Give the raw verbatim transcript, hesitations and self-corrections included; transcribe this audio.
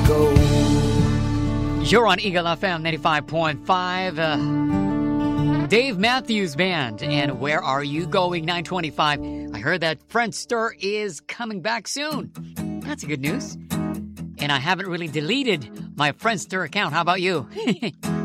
go. You're on Eagle F M ninety-five point five. Uh, Dave Matthews Band. And Where Are You Going? nine twenty-five. I heard that Friendster is coming back soon. That's good news. And I haven't really deleted my Friendster account. How about you?